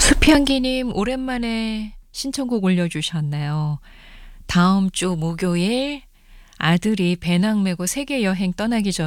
수피향기님 오랜만에 신청곡 올려주셨네요. 다음 주 목요일 아들이 배낭 메고 세계 여행 떠나기